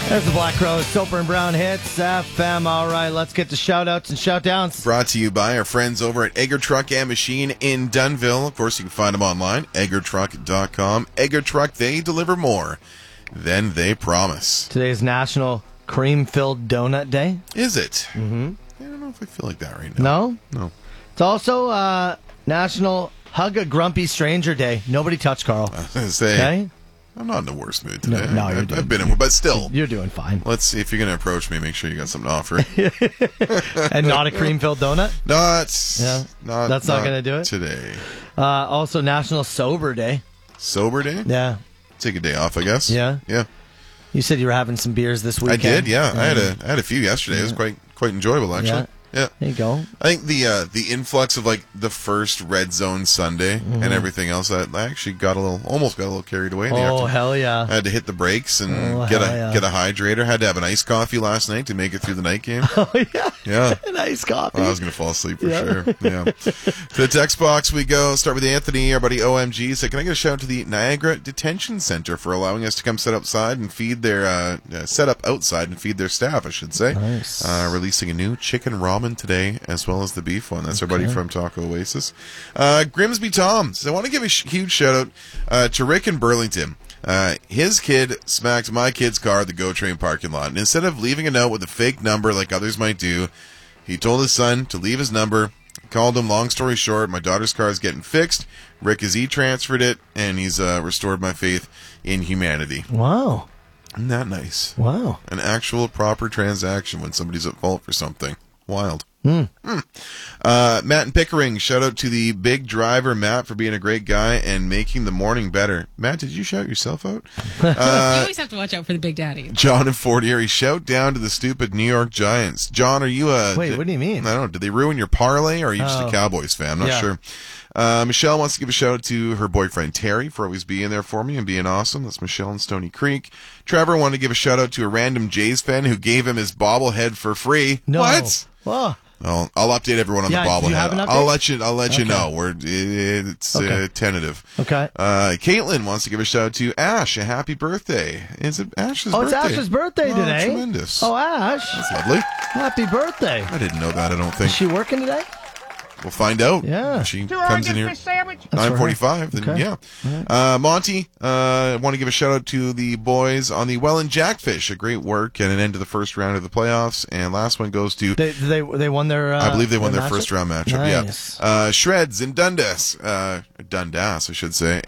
There's the Black Crowes, Soper and Brown hits, FM. All right, let's get to shout-outs and shout-downs. Brought to you by our friends over at Egger Truck and Machine in Dunnville. Of course, you can find them online, eggertruck.com. Egger Truck, they deliver more than they promise. Today's National Cream-Filled Donut Day. Is it? Mm-hmm. I don't know if I feel like that right now. No? No. It's also National Hug a Grumpy Stranger Day. Nobody touch Carl. I was going to say, Okay? I'm not in the worst mood today. No, you're doing I've been in, but still. You're doing fine. Let's see if you're going to approach me. Make sure you got something to offer. And not a cream-filled donut? That's not going to do it? Today. Also, National Sober Day. Sober day? Yeah. Take a day off, I guess. Yeah? Yeah. You said you were having some beers this weekend. I did, yeah. I had a few yesterday. It was quite enjoyable, actually. Yeah. There you go. I think the influx of like the first Red Zone Sunday and everything else, I actually almost got a little carried away in the afternoon. Hell yeah. I had to hit the brakes and get a hydrator. Had to have an iced coffee last night to make it through the night game. Oh yeah. Yeah. An iced coffee. Oh, I was going to fall asleep for sure. Yeah. To the text box we go. Start with Anthony, our buddy OMG. Said, can I get a shout out to the Niagara Detention Center for allowing us to come set outside and feed their staff, I should say. Nice. Releasing a new chicken ramen today, as well as the beef one. That's our buddy from Taco Oasis. Grimsby Tom says, I want to give a huge shout out to Rick in Burlington. His kid smacked my kid's car at the GO Train parking lot, and instead of leaving a note with a fake number like others might do, he told his son to leave his number. Called him. Long story short, my daughter's car is getting fixed. Rick has e-transferred it, and he's restored my faith in humanity. Wow. Isn't that nice? Wow. An actual proper transaction when somebody's at fault for something. Wild. Matt and Pickering, shout out to the big driver, Matt, for being a great guy and making the morning better. Matt, did you shout yourself out? You always have to watch out for the big daddy. John and Fort Erie, shout down to the stupid New York Giants. John, are you Wait, what do you mean? I don't know. Did they ruin your parlay, or are you just a Cowboys fan? I'm not sure. Michelle wants to give a shout out to her boyfriend Terry for always being there for me and being awesome. That's Michelle in Stony Creek. Trevor wanted to give a shout out to a random Jays fan who gave him his bobblehead for free. No. What? Oh. I'll update everyone on the bobblehead. Do you have an update? I'll let you know. It's tentative. Okay. Caitlin wants to give a shout out to Ash. A happy birthday. Is it Ash's birthday? Oh, it's Ash's birthday today. Tremendous. Oh, Ash. That's lovely. Happy birthday. I didn't know that, I don't think. Is she working today? We'll find out. Yeah. She comes in here 9:45. Then Okay. yeah. Monty, I want to give a shout out to the boys on the Welland Jackfish. A great work and an end to the first round of the playoffs. And last one goes to They won their. I believe they won their matchup? first round matchup. Nice. Yeah. Shreds in Dundas, I should say.